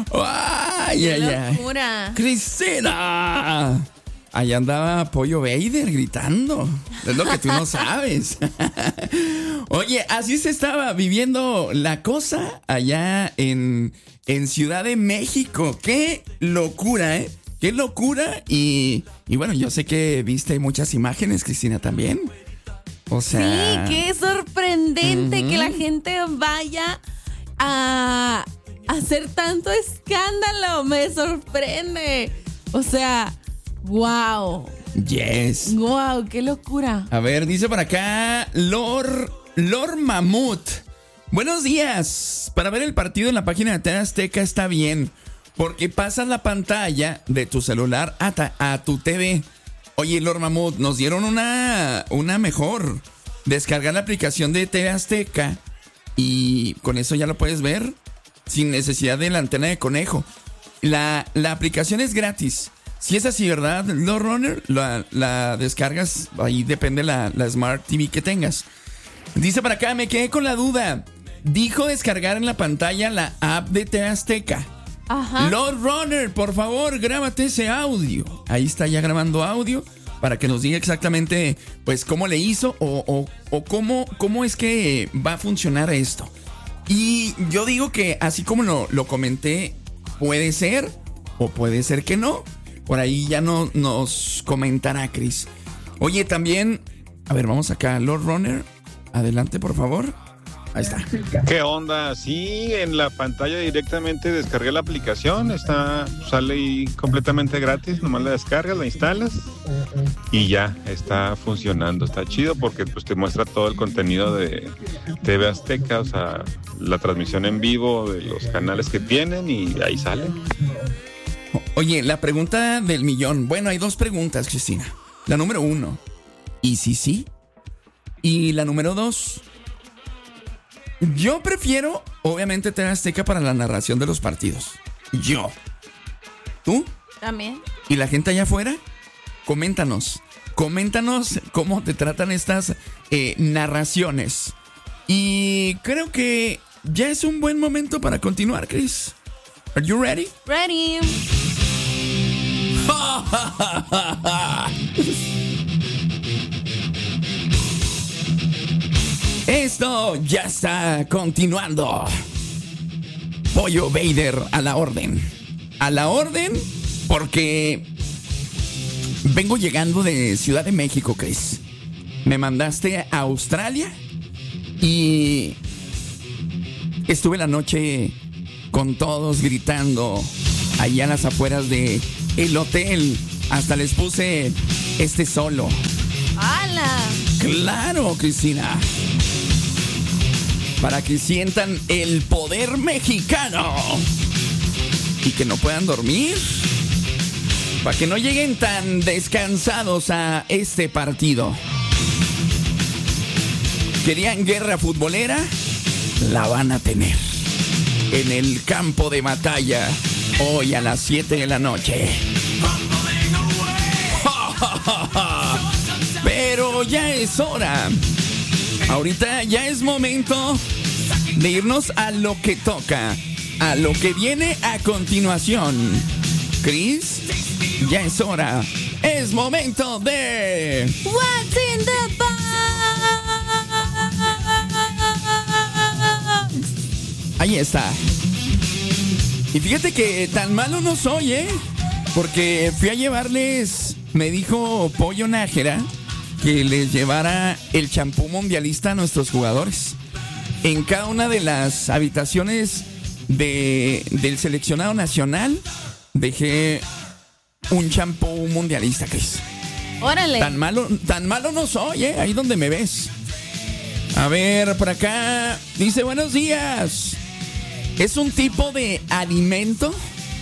¡Ay, ¡Qué ay, ay! locura! ¡Cristina! Allá andaba Pollo Vader gritando. Es lo que tú no sabes. Oye, así se estaba viviendo la cosa allá en Ciudad de México. ¡Qué locura, eh! ¡Qué locura! Y bueno, yo sé que viste muchas imágenes, Cristina, también. O sea... Sí, qué sorprendente que la gente vaya a hacer tanto escándalo. Me sorprende. O sea, wow. Yes. Wow, qué locura. A ver, dice por acá Lord Mamut. Buenos días. Para ver el partido en la página de TV Azteca está bien, porque pasas la pantalla de tu celular a tu TV. Oye, Lord Mamut, nos dieron una mejor. Descargar la aplicación de TV Azteca y con eso ya lo puedes ver sin necesidad de la antena de conejo. La aplicación es gratis. Si es así, ¿verdad, Lord Runner? La descargas, ahí depende la Smart TV que tengas. Dice para acá, me quedé con la duda. Dijo descargar en la pantalla la app de TV Azteca. Ajá. Lord Runner, por favor, grábate ese audio. Ahí está ya grabando audio para que nos diga exactamente, pues, cómo le hizo o cómo es que va a funcionar esto. Y yo digo que así como lo comenté, puede ser o puede ser que no. Por ahí ya no nos comentará Chris. Oye, también, a ver, vamos acá, Lord Runner, adelante, por favor. Ahí está. ¿Qué onda? Sí, en la pantalla directamente descargué la aplicación, sale ahí completamente gratis, nomás la descargas, la instalas y ya está funcionando. Está chido porque pues te muestra todo el contenido de TV Azteca, o sea, la transmisión en vivo de los canales que tienen y ahí sale. Oye, la pregunta del millón. Bueno, hay dos preguntas, Cristina. La número 1, ¿y si sí? Y la número 2, yo prefiero, obviamente, TV Azteca para la narración de los partidos. Yo. ¿Tú? También. ¿Y la gente allá afuera? Coméntanos cómo te tratan estas narraciones. Y creo que ya es un buen momento para continuar, Chris. Are you ready? Ready. Esto ya está continuando. Pollo Vader a la orden. A la orden porque vengo llegando de Ciudad de México, Chris. Me mandaste a Australia y estuve la noche con todos gritando allá en las afueras de el hotel. Hasta les puse este solo. ¡Hala! Claro, Cristina. Para que sientan el poder mexicano y que no puedan dormir. Para que no lleguen tan descansados a este partido. ¿Querían guerra futbolera? La van a tener en el campo de batalla hoy a las 7 de la noche. Pero ya es hora. Ahorita ya es momento de irnos a lo que toca, a lo que viene a continuación. Chris, ya es hora. Es momento de What's in the box? Ahí está. Y fíjate que tan malo no soy, porque fui a llevarles, me dijo Pollo Nájera, que les llevara el champú mundialista a nuestros jugadores. En cada una de las habitaciones del seleccionado nacional dejé un champú mundialista, Chris. Órale. Tan malo no soy, ahí donde me ves. A ver, por acá dice buenos días. ¿Es un tipo de alimento?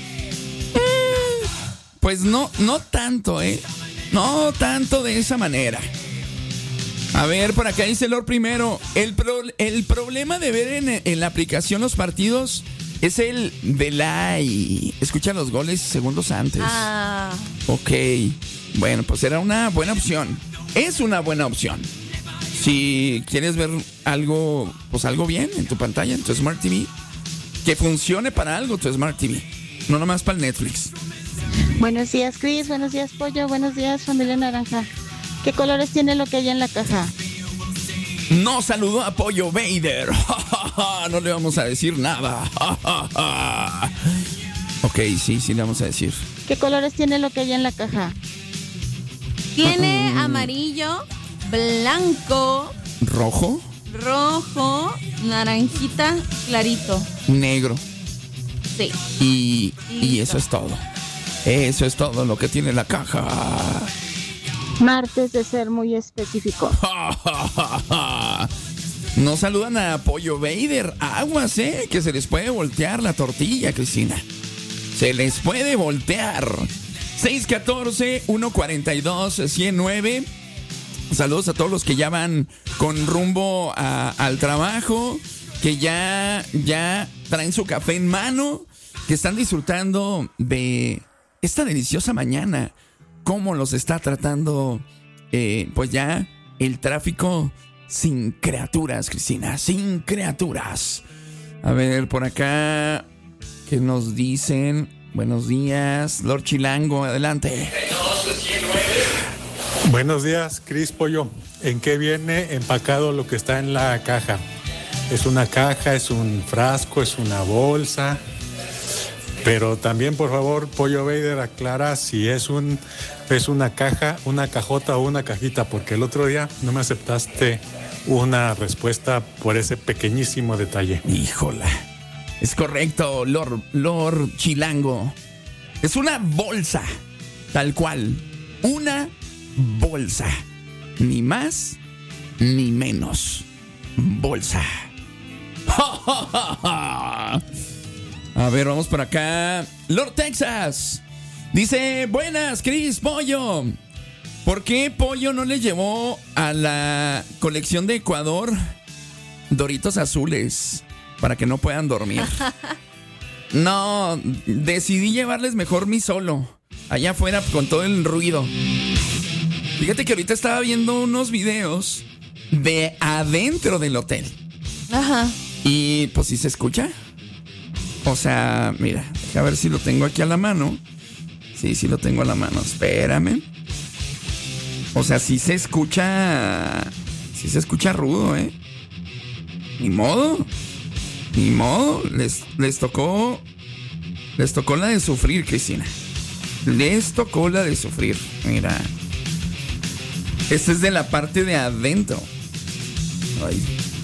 Pues no tanto, no tanto de esa manera. A ver, por acá dice Lord primero. El problema de ver en la aplicación los partidos es el delay. Escucha los goles segundos antes. Ah. Ok. Bueno, pues era una buena opción. Es una buena opción. Si quieres ver algo, pues algo bien en tu pantalla, en tu Smart TV. Que funcione para algo tu Smart TV. no nomás para el Netflix. Buenos días, Cris. Buenos días, Pollo. Buenos días, familia Naranja. ¿Qué colores tiene lo que hay en la caja? No saludó a Pollo Vader. No le vamos a decir nada. Ok, sí le vamos a decir. ¿Qué colores tiene lo que hay en la caja? Tiene amarillo, blanco, ¿Rojo? rojo, naranjita, clarito. Negro. Sí. Y eso es todo. Eso es todo lo que tiene la caja. Martes de ser muy específico. No saludan a Pollo Vader. Aguas, que se les puede voltear la tortilla, Cristina. Se les puede voltear. 614-142-109. Saludos a todos los que ya van con rumbo al trabajo, que ya traen su café en mano, que están disfrutando de esta deliciosa mañana. Cómo los está tratando, pues ya el tráfico sin criaturas, Cristina, sin criaturas. A ver, por acá, ¿qué nos dicen? Buenos días, Lord Chilango, adelante. Buenos días, Cris, Pollo. ¿En qué viene empacado lo que está en la caja? ¿Es una caja, es un frasco, es una bolsa? Pero también, por favor, Pollo Vader, aclara si es una caja, una cajota o una cajita, porque el otro día no me aceptaste una respuesta por ese pequeñísimo detalle. Híjola. Es correcto, Lord Chilango. Es una bolsa, tal cual. Una bolsa. Ni más, ni menos. Bolsa. A ver, vamos por acá. Lord Texas dice: buenas, Cris, Pollo. ¿Por qué Pollo no le llevó a la colección de Ecuador Doritos azules para que no puedan dormir? No, decidí llevarles mejor mi solo, allá afuera con todo el ruido. Fíjate que ahorita estaba viendo unos videos de adentro del hotel. Ajá. Y pues sí se escucha. O sea, mira, a ver si lo tengo aquí a la mano. Sí lo tengo a la mano. Espérame. O sea, sí se escucha. Sí se escucha rudo, ¿eh? Ni modo. Les tocó la de sufrir, Cristina. Les tocó la de sufrir. Mira. Este es de la parte de adentro. Ay.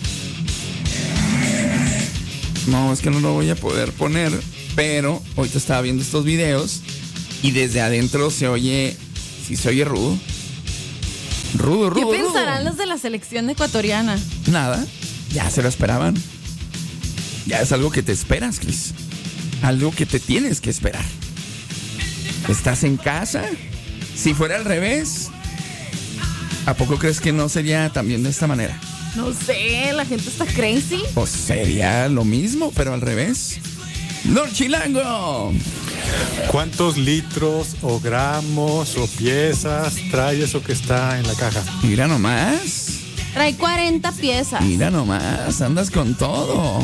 No, es que no lo voy a poder poner. Pero ahorita estaba viendo estos videos y desde adentro se oye. Sí se oye rudo. Rudo. ¿Qué pensarán los de la selección ecuatoriana? Nada, ya se lo esperaban. Ya es algo que te esperas, Cris. Algo que te tienes que esperar. ¿Estás en casa? Si fuera al revés, ¿a poco crees que no sería también de esta manera? No sé, la gente está crazy. Pues sería lo mismo, pero al revés. Lord Chilango. ¿Cuántos litros o gramos o piezas trae eso que está en la caja? Mira nomás. Trae 40 piezas. Mira nomás, andas con todo.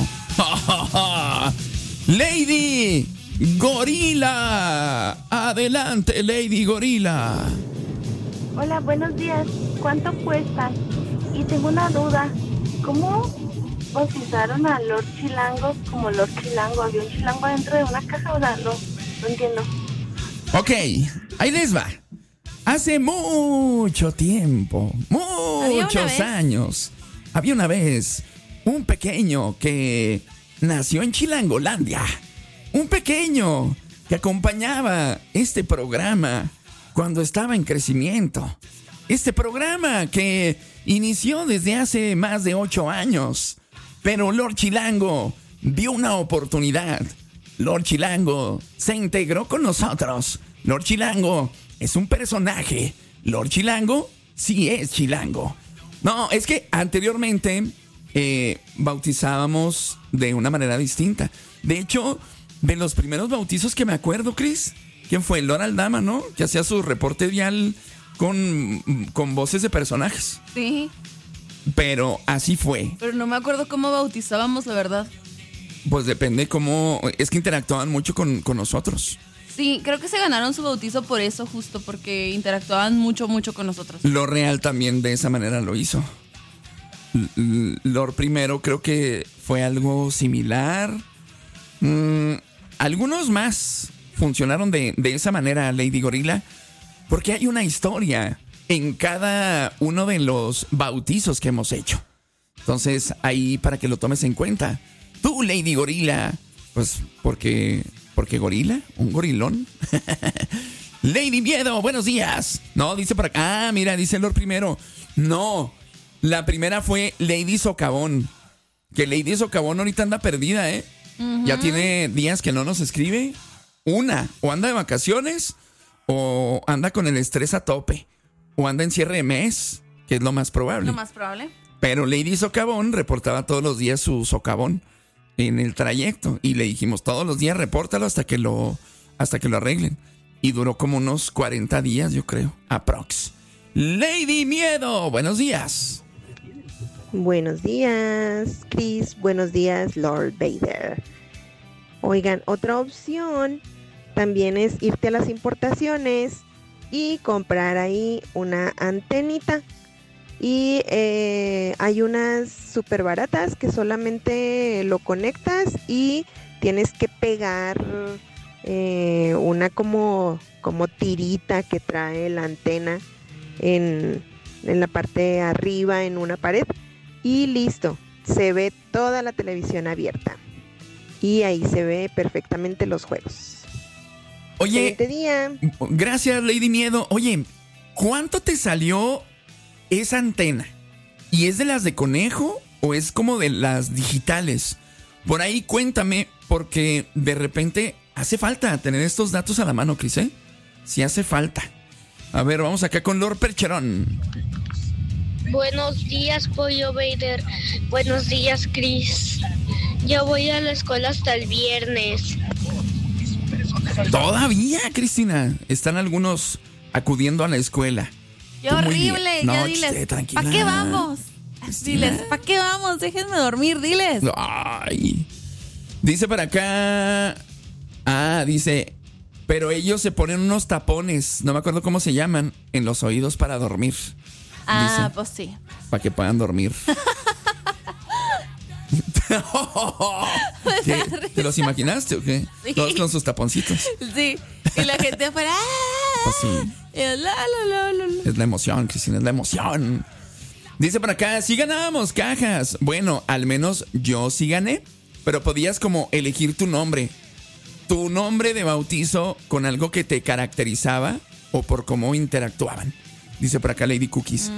Lady Gorila. Adelante, Lady Gorila. Hola, buenos días. ¿Cuánto cuesta? Y tengo una duda. ¿Cómo bautizaron a Lord Chilango como Lord Chilango? ¿Había un chilango dentro de una caja? O sea, no entiendo. Ok, ahí les va. Hace mucho tiempo, muchos años, había una vez un pequeño que nació en Chilangolandia. Un pequeño que acompañaba este programa cuando estaba en crecimiento. Este programa que inició desde hace más de 8 años. Pero Lord Chilango vio una oportunidad. Lord Chilango se integró con nosotros. Lord Chilango es un personaje. Lord Chilango sí es Chilango. No, es que anteriormente bautizábamos de una manera distinta. De hecho, de los primeros bautizos que me acuerdo, Cris, ¿quién fue? Lord Aldama, ¿no? Que hacía su reporte vial con voces de personajes. Sí. Pero así fue. Pero no me acuerdo cómo bautizábamos, la verdad. Pues depende cómo... Es que interactuaban mucho con nosotros. Sí, creo que se ganaron su bautizo por eso, justo porque interactuaban mucho con nosotros. Lord Real también de esa manera lo hizo. Lord primero creo que fue algo similar. Algunos más funcionaron de esa manera, Lady Gorila, porque hay una historia en cada uno de los bautizos que hemos hecho. Entonces, ahí para que lo tomes en cuenta. Tú, Lady Gorila, pues porque gorila, un gorilón. Lady Miedo, buenos días. No, dice por acá. Ah, mira, dice Lord primero. No, la primera fue Lady Socavón. Que Lady Socavón ahorita anda perdida, ¿eh? Uh-huh. Ya tiene días que no nos escribe. O anda de vacaciones, o anda con el estrés a tope, o anda en cierre de mes, que es lo más probable. Lo más probable. Pero Lady Socavón reportaba todos los días su socavón en el trayecto. Y le dijimos, todos los días repórtalo hasta que lo arreglen. Y duró como unos 40 días, yo creo, aprox. Lady Miedo, buenos días. Buenos días, Chris. Buenos días, Lord Vader. Oigan, otra opción también es irte a las importaciones y comprar ahí una antenita. Y hay unas súper baratas que solamente lo conectas y tienes que pegar una como tirita que trae la antena en la parte de arriba en una pared. Y listo, se ve toda la televisión abierta. Y ahí se ve perfectamente los juegos. Oye, día. Gracias, Lady Miedo. Oye, ¿cuánto te salió esa antena? ¿Y es de las de conejo o es como de las digitales? Por ahí cuéntame, porque de repente hace falta tener estos datos a la mano, Cris, ¿eh? Sí hace falta. A ver, vamos acá con Lord Percherón. Buenos días, Pollo Vader. Buenos días, Chris. Yo voy a la escuela hasta el viernes. Todavía, Cristina. Están algunos acudiendo a la escuela. ¡Qué horrible! No, ya diles, tranquila. ¿para qué vamos? Cristina. Diles, ¿para qué vamos? Déjenme dormir, diles. Ay. Dice para acá. Dice, pero ellos se ponen unos tapones, no me acuerdo cómo se llaman, en los oídos para dormir. Dice, pues sí. Para que puedan dormir. ¿Te los imaginaste o qué? Sí. Todos con sus taponcitos. Sí. Y la gente afuera. Pues sí. Es la emoción, Cristina, es la emoción. Dice por acá, sí ganábamos cajas. Bueno, al menos yo sí gané, pero podías como elegir tu nombre de bautizo con algo que te caracterizaba o por cómo interactuaban. Dice por acá Lady Cookies.